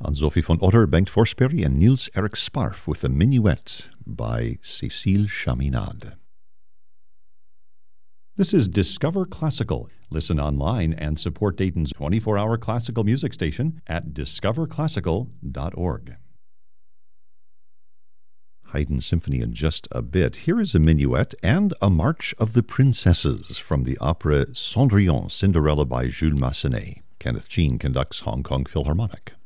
Anne-Sophie von Otter, Bengt Forsberg, and Niels Erik Sparf with a Minuet by Cécile Chaminade. This is Discover Classical. Listen online and support Dayton's 24-hour classical music station at discoverclassical.org. Haydn Symphony in just a bit. Here is a minuet and a March of the Princesses from the opera Cendrillon, Cinderella by Jules Massenet. Kenneth Jean conducts Hong Kong Philharmonic.